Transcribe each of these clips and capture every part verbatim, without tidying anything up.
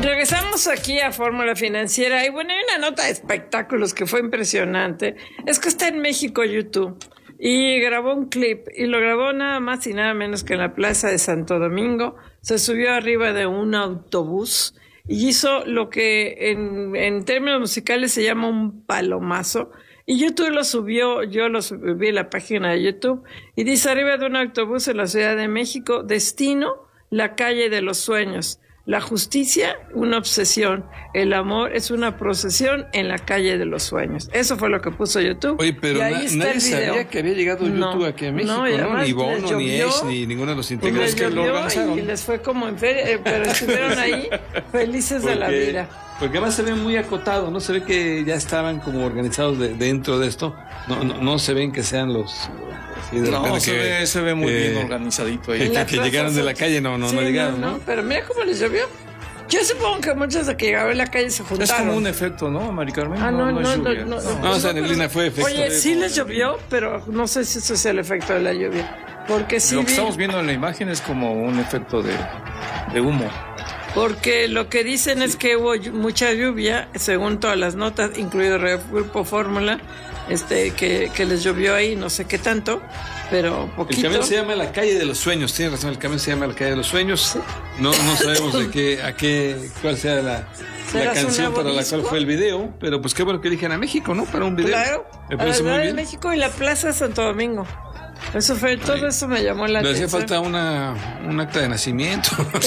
Regresamos aquí a Fórmula Financiera y bueno, hay una nota de espectáculos que fue impresionante. Es que está en México YouTube y grabó un clip y lo grabó nada más y nada menos que en la Plaza de Santo Domingo. Se subió arriba de un autobús y hizo lo que en, en términos musicales se llama un palomazo. Y YouTube lo subió, yo lo subí a la página de YouTube y dice: arriba de un autobús en la Ciudad de México, destino, la calle de los sueños. La justicia, una obsesión. El amor es una procesión en la calle de los sueños. Eso fue lo que puso YouTube. Oye, pero y ahí na- está nadie el video. sabía que había llegado YouTube no, aquí a México, no, ¿no? Ni Bono, les ni llovió, Ace, ni ninguno de los les integrantes que lo llovió organizaron. y les fue como en feria, eh, pero estuvieron ahí felices de la Porque- vida. Porque además se ve muy acotado, ¿no? Se ve que ya estaban como organizados de- dentro de esto. No, no, no se ven que sean los... así de No, repente se, que, ve, se ve muy eh, bien organizadito que, ahí. La que plaza llegaron de la calle, no, no, sí, no llegaron, ¿no? Pero mira cómo les llovió. Yo supongo que muchos de que llegaron a la calle se juntaron. Es como un efecto, ¿no, Mari Carmen? Ah, no, no, es no, lluvia. no, no. No, esa neblina fue efecto. Oye, de- sí les llovió, pero no sé si eso es el efecto de la lluvia. Porque sí Lo que vi- estamos viendo en la imagen es como un efecto de, de humo. porque lo que dicen es que hubo llu- mucha lluvia, según todas las notas, incluido el Grupo Fórmula, este, que, que les llovió ahí, no sé qué tanto, pero El poquito. camión se llama La Calle de los Sueños, tienes razón, el camión se llama La Calle de los Sueños. No, no sabemos de qué, a qué, cuál sea la, la ¿Será su canción nuevo para la disco? cual fue el video, pero pues qué bueno que eligen a México, ¿no? Para un video. Claro, Me a la parece muy Ciudad de bien. México y la Plaza de Santo Domingo. Eso fue, todo eso me llamó la Le hacía atención. falta una, un acta de nacimiento.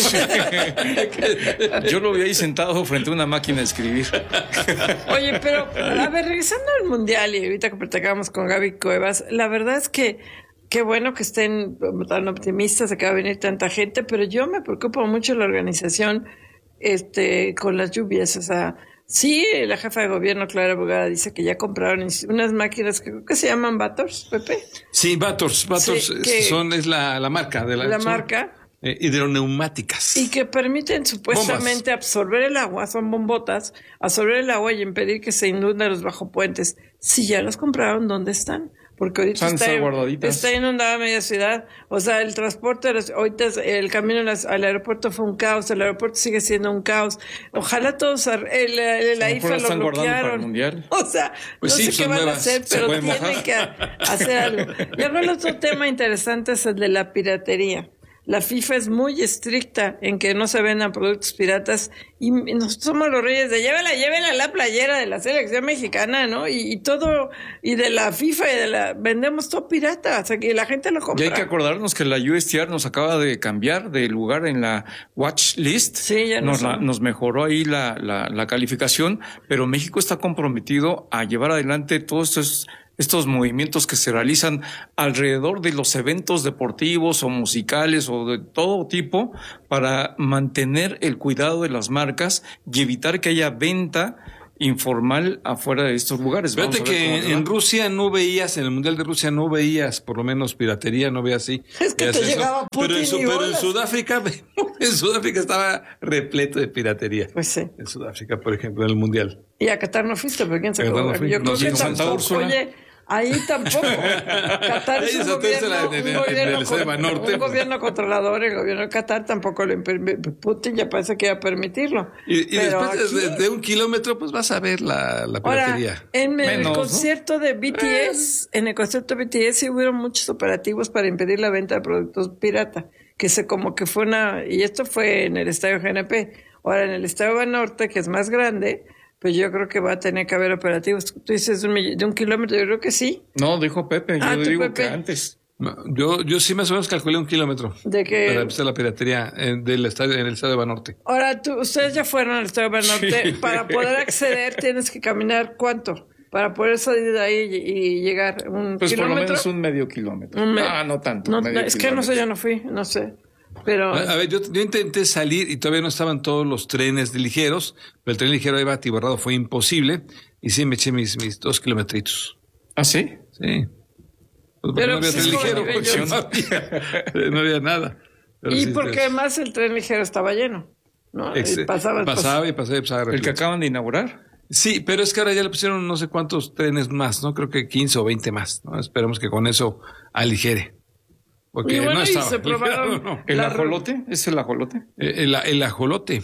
Yo lo vi ahí sentado frente a una máquina de escribir. Oye, pero a ver, regresando al Mundial y ahorita que platicábamos con Gaby Cuevas, la verdad es que qué bueno que estén tan optimistas de que va a venir tanta gente, pero yo me preocupo mucho la organización este con las lluvias, o sea, sí, la jefa de gobierno, Clara Brugada, dice que ya compraron unas máquinas que creo que se llaman Vators, Pepe. Sí, Vators, Vators Sí, que- son, es la, la marca de la, La son, marca. eh, hidroneumáticas. Y que permiten supuestamente absorber el agua, son bombotas, absorber el agua y impedir que se inunden los bajopuentes. Si ya los compraron, ¿dónde están? Porque ahorita Están está, guardaditas. está inundada media ciudad. O sea, el transporte, ahorita el camino al al aeropuerto fue un caos, el aeropuerto sigue siendo un caos. Ojalá todos, ar- el, el, la A lo mejor I F A la lo están guardando para el bloquearon. Mundial. O sea, Pues no sí, sé son qué van nuevas, a hacer, se pero pueden tienen mojar. que a- hacer algo. Y ahora el otro tema interesante es el de la piratería. La FIFA es muy estricta en que no se vendan productos piratas y nosotros somos los reyes de llévela, llévela la playera de la selección mexicana, ¿no? Y, y todo, y de la FIFA y de la, vendemos todo pirata, o sea que la gente lo Y compra. hay que acordarnos que la U S T R nos acaba de cambiar de lugar en la watch list. Sí, ya no nos, la- son. nos mejoró ahí la, la, la calificación, pero México está comprometido a llevar adelante todos estos, estos movimientos que se realizan alrededor de los eventos deportivos o musicales o de todo tipo para mantener el cuidado de las marcas y evitar que haya venta informal afuera de estos lugares. Vamos Fíjate a ver cómo que nos va. en Rusia no veías, en el Mundial de Rusia no veías, por lo menos piratería, no veías así. Es que Veías te eso. llegaba Putin pero en, su- y pero en bolas. Sudáfrica, en Sudáfrica estaba repleto de piratería. Pues sí. En Sudáfrica, por ejemplo, en el Mundial. Y a Qatar no fuiste, pero quién A sabe. Qatar no Yo fui. creo No, que sí, en Santa tampoco. Úrsula. Oye, ahí tampoco. Qatar es Ahí un en Santa gobierno, Úrsula, en- en- un en gobierno el estado de con- Banorte. un gobierno controlador, el gobierno de Qatar tampoco lo imper- Putin ya parece que iba a permitirlo. Y, y Pero después de, aquí- de un kilómetro, pues vas a ver la, la Ahora, piratería. en el Menos, ¿no? concierto de B T S, en el concierto de B T S sí hubieron muchos operativos para impedir la venta de productos pirata, que se como que fue una, y esto fue en el estadio G N P. Ahora en el estadio Banorte, que es más grande, pues yo creo que va a tener que haber operativos. Tú dices un mill- de un kilómetro, yo creo que sí. No, dijo Pepe, yo Ah, tú, digo Pepe. que antes. No, Yo, yo sí más o menos calculé un kilómetro De que- para empezar la piratería en, del estadio, en el estadio de Banorte. Ahora, tú, ustedes ya fueron al estadio Banorte. Sí. Para poder acceder tienes que caminar ¿cuánto? Para poder salir de ahí y, y llegar un Pues por lo kilómetro. menos un medio kilómetro. Un me- Ah, no tanto. No, medio no, es que no sé, kilómetro. yo no fui, no sé. Pero A, a ver, yo, yo intenté salir y todavía no estaban todos los trenes de ligeros, pero el tren ligero iba atiborrado, fue imposible, y sí me eché mis, mis dos kilometritos. ¿Ah, sí? Sí. Pues porque Pero, no había pues, tren es como ligero, nivel porque yo- no había, no había nada. Pero y sí, porque pues, además el tren ligero estaba lleno, ¿no? ex- Y pasaba, pasaba y pasaba y pasaba. ¿El que repleto. acaban de inaugurar? Sí, pero es que ahora ya le pusieron no sé cuántos trenes más, ¿no? Creo que quince o veinte más, ¿no? Esperemos que con eso aligere. Porque Y bueno, no y estaba. se probaron- ligero, no. ¿El La- ajolote? ¿Es el ajolote? Eh, El, el ajolote.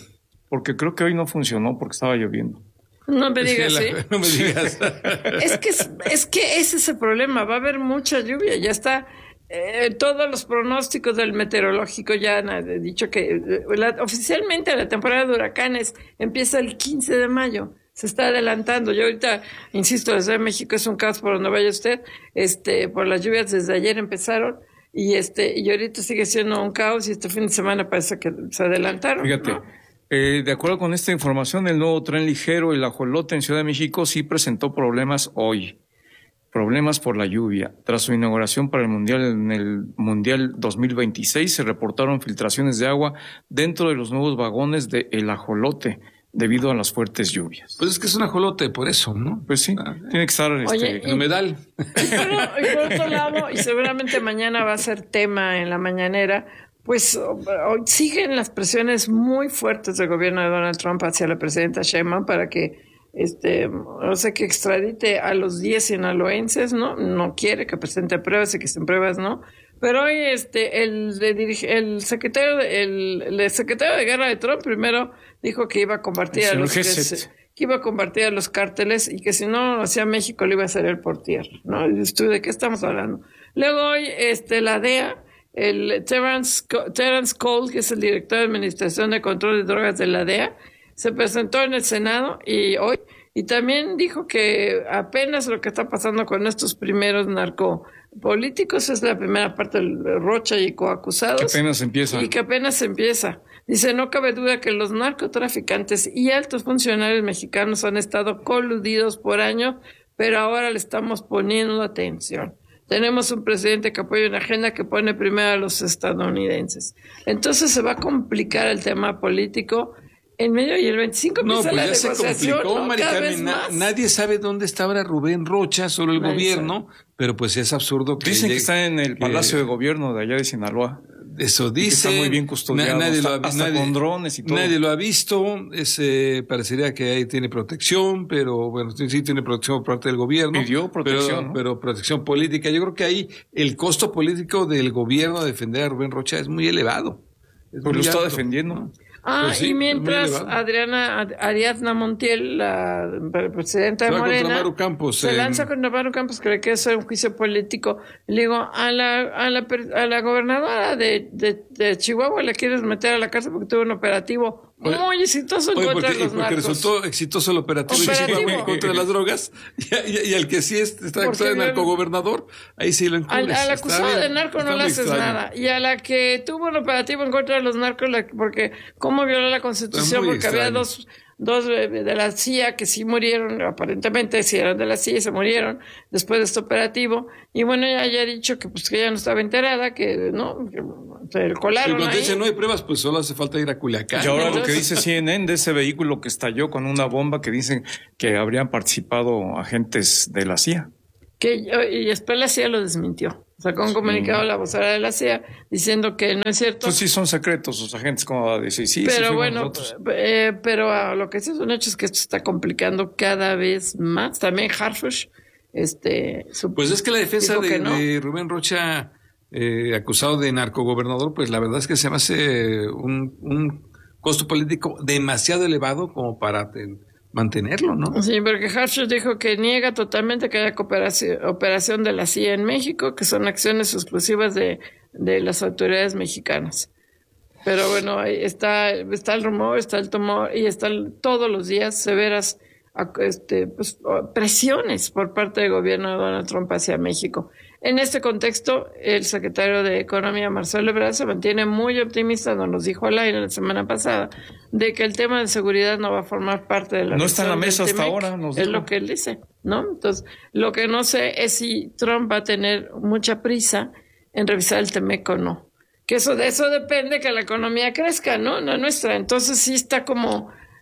porque creo que hoy no funcionó porque estaba lloviendo. No me Es que digas, la- ¿sí? no me digas. Es que, es, es que ese es el problema, va a haber mucha lluvia, ya está, eh, todos los pronósticos del meteorológico ya han dicho que eh, la- oficialmente la temporada de huracanes empieza el quince de mayo, se está adelantando. Yo ahorita, insisto, la Ciudad de México es un caos por donde vaya usted, este, por las lluvias desde ayer empezaron, y este, y ahorita sigue siendo un caos, y este fin de semana parece que se adelantaron. Fíjate, ¿no? eh, de acuerdo con esta información, el nuevo tren ligero, el Ajolote en Ciudad de México, sí presentó problemas hoy. Problemas por la lluvia. Tras su inauguración para el Mundial en el Mundial dos mil veintiséis, se reportaron filtraciones de agua dentro de los nuevos vagones de El Ajolote debido a las fuertes lluvias. Pues es que es un ajolote, por eso, ¿no? Pues sí, Ah, tiene que estar este, Oye, el humedal. Y por, y por otro lado, y seguramente mañana va a ser tema en la mañanera, pues hoy siguen las presiones muy fuertes del gobierno de Donald Trump hacia la presidenta Sheinbaum para que, este, no sé, que extradite a los diez sinaloenses, ¿no? No quiere que presente pruebas y que sin pruebas, ¿no? Pero hoy, este, el, de dirige, el secretario, de- el, el secretario de guerra de Trump primero dijo que iba a compartir El a señor los que Gesset. se- que iba a compartir a los cárteles y que si no hacía México le iba a hacer el por tierra, ¿no? Y dices tú, ¿de qué estamos hablando? Luego hoy, este, la D E A, el Terrence, Co- Terrence Cole, que es el director de Administración de Control de Drogas de la D E A, se presentó en el Senado y hoy, y también dijo que apenas lo que está pasando con estos primeros narcopolíticos es la primera parte del Rocha y coacusados. que apenas empieza. Y que apenas empieza. Dice, no cabe duda que los narcotraficantes y altos funcionarios mexicanos han estado coludidos por años, pero ahora le estamos poniendo atención. Tenemos un presidente que apoya una agenda que pone primero a los estadounidenses. Entonces se va a complicar el tema político en medio y el veinticinco No, empieza pues la ya se negociación, complicó, ¿no? Mari Cada vez Carmen. Na- más. nadie sabe dónde está ahora Rubén Rocha, solo el Nadie gobierno, pero pues es absurdo que Dicen que llegue- está en el que- Palacio de Gobierno de allá de Sinaloa. Eso Y que dice. está muy bien custodiado, nadie lo ha, hasta- hasta nadie- con drones y todo. Nadie lo ha visto. Es, eh, parecería que ahí tiene protección, pero bueno, sí, sí tiene protección por parte del gobierno. Pidió protección, Pero, ¿no? pero protección política. Yo creo que ahí el costo político del gobierno de defender a Rubén Rocha es muy elevado. Es Pues muy lo está alto, defendiendo. ¿no? Ah, Pues sí, y es muy mientras elevado. Adriana Ad- Ariadna Montiel, la presidenta de Se va contra Morena, Maru Campos, se en- lanza contra Maru Campos, que le quiere hacer un juicio político. Le digo, a la, a la, per- a la gobernadora de, de, de Chihuahua le quieres meter a la cárcel porque tuvo un operativo Oye, muy exitoso en Oye, contra porque, de los porque narcos. resultó exitoso el operativo, Operativo. en Chihuahua contra las drogas y, y, y al que sí es, está Porque acusado de bien- narcogobernador, ahí sí lo Al, encubres. al Está acusado bien, de narco está no le muy haces extraño. nada. Y a la que tuvo un operativo en contra de los narcos, la- porque cómo violó la Constitución, muy porque había extraño. dos, dos eh, de la C I A que sí murieron, aparentemente sí eran de la C I A y se murieron después de este operativo. Y bueno, ella ya ha dicho que pues que ella no estaba enterada, que no, que se Y colaron cuando ahí. dicen no hay pruebas, pues solo hace falta ir a Culiacán. Y ahora lo que Entonces- dice C N N de ese vehículo que estalló con una bomba que dicen que habrían participado agentes de la C I A. Que, y después la C I A lo desmintió. Sacó un comunicado la vocera de la C I A diciendo que no es cierto. Entonces sí son secretos sus agentes, como va a decir, sí, sí Pero fuimos bueno, nosotros. eh, pero ah, lo que sí es un hecho es que esto se está complicando cada vez más. También Harfush, este, su- Pues es que la defensa dijo de, que no. de Rubén Rocha, eh, acusado de narcogobernador, pues la verdad es que se me hace un, un costo político demasiado elevado como para te- mantenerlo, ¿no? Sí, porque Harfush dijo que niega totalmente que haya cooperación, operación de la C I A en México, que son acciones exclusivas de, de las autoridades mexicanas. Pero bueno, ahí está, está el rumor, está el tumor y están todos los días severas ac- este, pues, o- presiones por parte del gobierno de Donald Trump hacia México. En este contexto, el secretario de Economía, Marcelo Ebrard, se mantiene muy optimista, nos lo dijo al aire la semana pasada, de que el tema de seguridad no va a formar parte de la No está en la revisión mesa del hasta T M E C. ahora, nos Es dijo. lo que él dice, ¿no? Entonces, lo que no sé es si Trump va a tener mucha prisa en revisar el T M E C o no. Que eso de eso depende que la economía crezca, ¿no? No nuestra. Entonces sí está como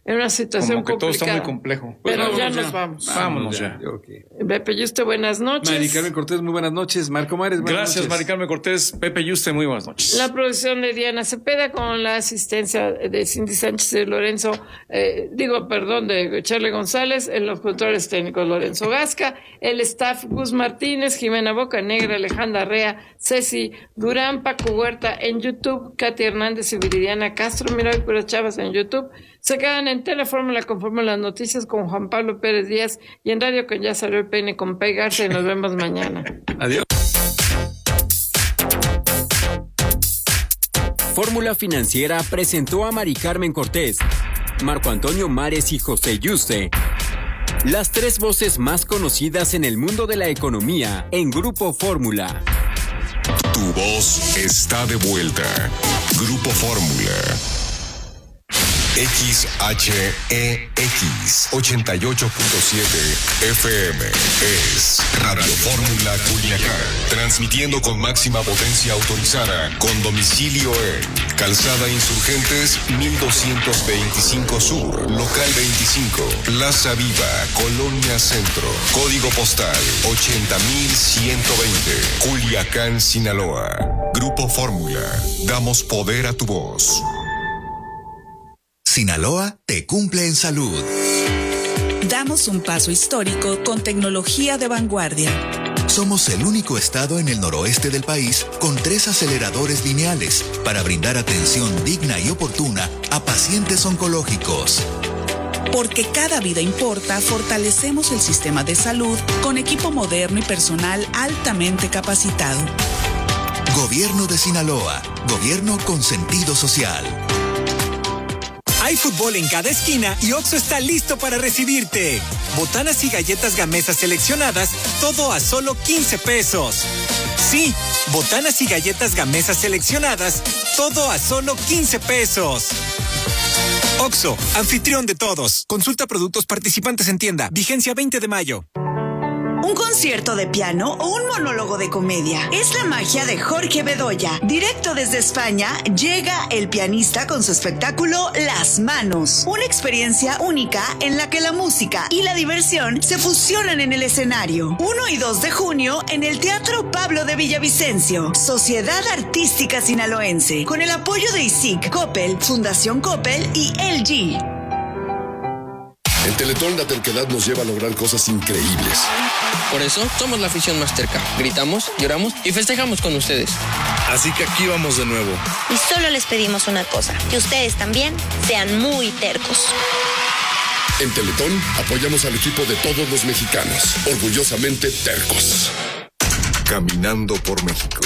en una situación Como que complicada. todo está muy complejo. Pero Pues ya vámonos nos ya. vamos. Vámonos ya. Yo, okay. Pepe Yuste, buenas noches. Mari Carmen Cortés, muy buenas noches. Marco Mares, buenas Gracias, noches. Mari Carmen Cortés. Pepe Yuste, muy buenas noches. La producción de Diana Cepeda con la asistencia de Cindy Sánchez y Lorenzo, eh, digo, perdón, de Charlie González, en los controles técnicos Lorenzo Gasca, el staff Gus Martínez, Jimena Bocanegra, Alejandra Rea, Ceci Durán, Paco Huerta en YouTube, Katy Hernández y Viridiana Castro, mira, hay puras chavas en YouTube. Se quedan en Telefórmula con Fórmula Noticias con Juan Pablo Pérez Díaz y en Radio que ya salió el peine con Pei Garza y nos vemos mañana. Adiós. Fórmula Financiera presentó a Mari Carmen Cortés, Marco Antonio Mares y José Yuste, las tres voces más conocidas en el mundo de la economía en Grupo Fórmula. Tu voz está de vuelta. Grupo Fórmula. X H E X ochenta y ocho punto siete F M es Radio Fórmula Culiacán, transmitiendo con máxima potencia autorizada, con domicilio en Calzada Insurgentes mil doscientos veinticinco Sur, Local veinticinco, Plaza Viva, Colonia Centro, Código Postal ochenta mil ciento veinte, Culiacán, Sinaloa. Grupo Fórmula, damos poder a tu voz. Sinaloa te cumple en salud. Damos un paso histórico con tecnología de vanguardia. Somos el único estado en el noroeste del país con tres aceleradores lineales para brindar atención digna y oportuna a pacientes oncológicos. Porque cada vida importa, fortalecemos el sistema de salud con equipo moderno y personal altamente capacitado. Gobierno de Sinaloa. Gobierno con sentido social. Hay fútbol en cada esquina y Oxxo está listo para recibirte. Botanas y galletas Gamesa seleccionadas, todo a solo quince pesos. Sí, botanas y galletas Gamesa seleccionadas, todo a solo quince pesos. Oxxo, anfitrión de todos. Consulta productos participantes en tienda. Vigencia veinte de mayo. Un concierto de piano o un monólogo de comedia. Es la magia de Jorge Bedoya. Directo desde España, llega el pianista con su espectáculo Las Manos. Una experiencia única en la que la música y la diversión se fusionan en el escenario. uno y dos de junio en el Teatro Pablo de Villavicencio. Sociedad Artística Sinaloense. Con el apoyo de I S I C, Coppel, Fundación Coppel y L G. En Teletón la terquedad nos lleva a lograr cosas increíbles. Por eso somos la afición más terca. Gritamos, lloramos y festejamos con ustedes. Así que aquí vamos de nuevo. Y solo les pedimos una cosa, que ustedes también sean muy tercos. En Teletón apoyamos al equipo de todos los mexicanos, orgullosamente tercos. Caminando por México.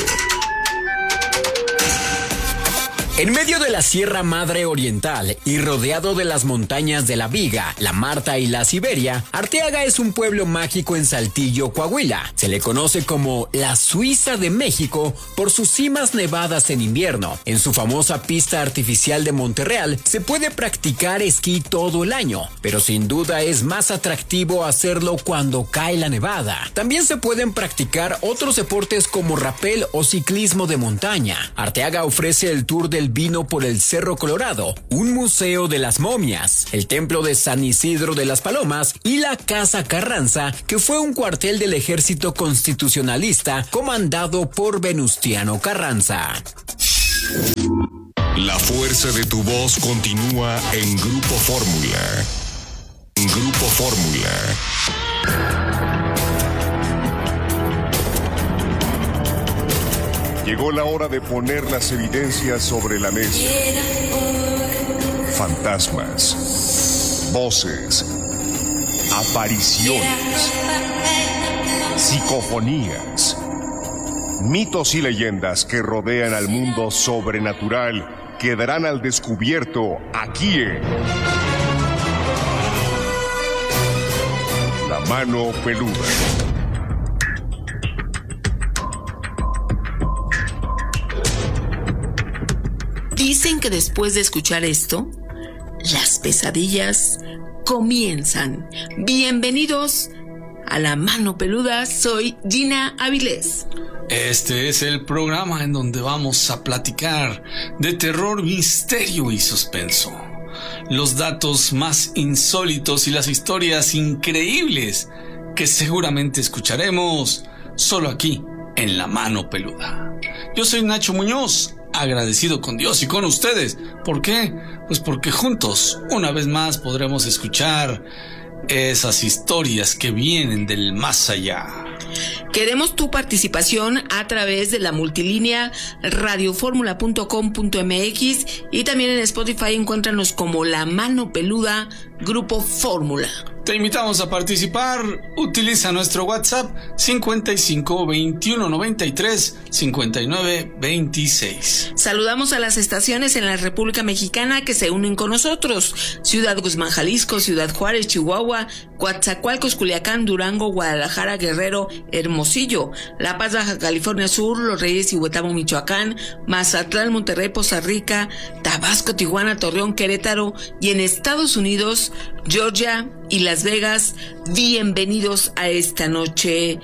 En medio de la Sierra Madre Oriental y rodeado de las montañas de la Viga, la Marta y la Siberia, Arteaga es un pueblo mágico en Saltillo, Coahuila. Se le conoce como la Suiza de México por sus cimas nevadas en invierno. En su famosa pista artificial de Monterreal se puede practicar esquí todo el año, pero sin duda es más atractivo hacerlo cuando cae la nevada. También se pueden practicar otros deportes como rapel o ciclismo de montaña. Arteaga ofrece el tour del vino por el Cerro Colorado, un museo de las momias, el templo de San Isidro de las Palomas y la Casa Carranza, que fue un cuartel del ejército constitucionalista comandado por Venustiano Carranza. La fuerza de tu voz continúa en Grupo Fórmula. En Grupo Fórmula. Llegó la hora de poner las evidencias sobre la mesa. Fantasmas, voces, apariciones, psicofonías, mitos y leyendas que rodean al mundo sobrenatural quedarán al descubierto aquí en La Mano Peluda. Dicen que después de escuchar esto, las pesadillas comienzan. Bienvenidos a La Mano Peluda, soy Gina Avilés. Este es el programa en donde vamos a platicar de terror, misterio y suspenso. los datos más insólitos y las historias increíbles que seguramente escucharemos solo aquí en La Mano Peluda. Yo soy Nacho Muñoz, agradecido con Dios y con ustedes. ¿Por qué? Pues porque juntos, una vez más, podremos escuchar esas historias que vienen del más allá. Queremos tu participación a través de la multilínea radioformula punto com punto m x y también en Spotify encuéntranos como La Mano Peluda Grupo Fórmula. Te invitamos a participar. Utiliza nuestro WhatsApp cincuenta y cinco veintiuno noventa y tres cincuenta y nueve veintiséis. Saludamos a las estaciones en la República Mexicana que se unen con nosotros: Ciudad Guzmán, Jalisco; Ciudad Juárez, Chihuahua; Coatzacoalcos, Culiacán; Durango; Guadalajara, Guerrero; Hermosillo; La Paz, Baja California Sur; Los Reyes y Huetamo, Michoacán; Mazatlán, Monterrey, Poza Rica; Tabasco, Tijuana, Torreón, Querétaro; y en Estados Unidos, Georgia y Las Vegas. Bienvenidos a esta noche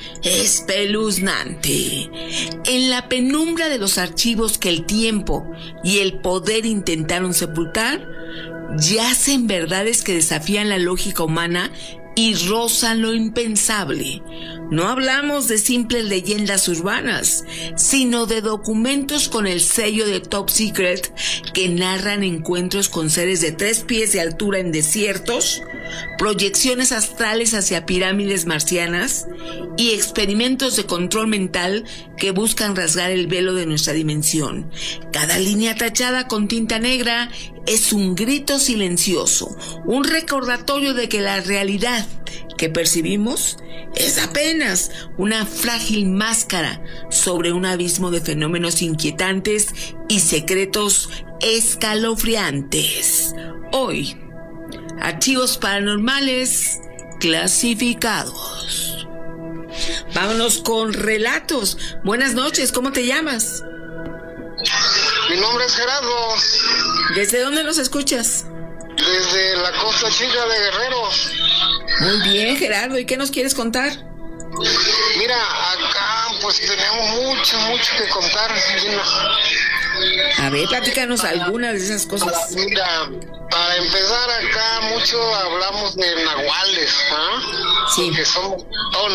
espeluznante. En la penumbra de los archivos que el tiempo y el poder intentaron sepultar, yacen verdades que desafían la lógica humana y rozan lo impensable. No hablamos de simples leyendas urbanas, sino de documentos con el sello de Top Secret que narran encuentros con seres de tres pies de altura en desiertos, proyecciones astrales hacia pirámides marcianas y experimentos de control mental que buscan rasgar el velo de nuestra dimensión. Cada línea tachada con tinta negra es un grito silencioso, un recordatorio de que la realidad que percibimos es apenas una frágil máscara sobre un abismo de fenómenos inquietantes y secretos escalofriantes. Hoy, archivos paranormales clasificados. Vámonos con relatos. Buenas noches, ¿cómo te llamas? Mi nombre es Gerardo. ¿Desde dónde nos escuchas? Desde la Costa Chica de Guerrero. Muy bien, Gerardo, ¿y qué nos quieres contar? Mira, acá pues tenemos mucho, mucho que contar. A ver, platícanos algunas de esas cosas. Mira, para empezar acá mucho hablamos de nahuales, ¿ah? Sí. Que somos todos